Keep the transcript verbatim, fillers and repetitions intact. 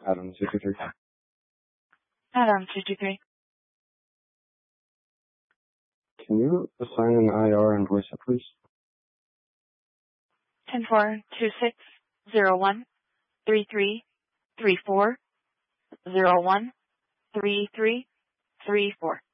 Adam two two three. Adam two two three. Can you assign an I R and voice it, please? Ten four two six zero one three three three four zero one three three three four.